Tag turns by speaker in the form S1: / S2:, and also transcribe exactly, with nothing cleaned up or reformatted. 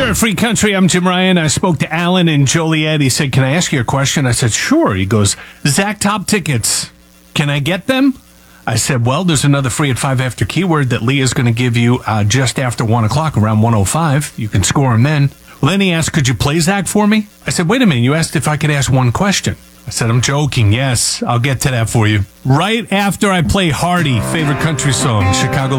S1: Sure, Free Country. I'm Jim Ryan. I spoke to Alan in Joliet. He said, can I ask you a question? I said, sure. He goes, Zach Top tickets. Can I get them? I said, well, there's another free at five after keyword that Leah's going to give you uh, just after one o'clock, around one oh five. You can score them then. Well, then he asked, could you play Zach for me? I said, wait a minute. You asked if I could ask one question. I said, I'm joking. Yes, I'll get to that for you. Right after I play Hardy, favorite country song, Chicago